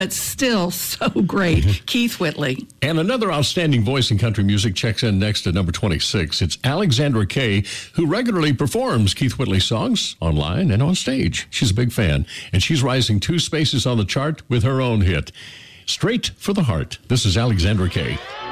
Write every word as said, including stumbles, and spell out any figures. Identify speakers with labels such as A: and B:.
A: It's still so great. Keith Whitley.
B: And another outstanding voice in country music checks in next at number twenty-six. It's Alexandra Kay, who regularly performs Keith Whitley songs online and on stage. She's a big fan, and she's rising two spaces on the chart with her own hit, Straight for the Heart. This is Alexandra Kay.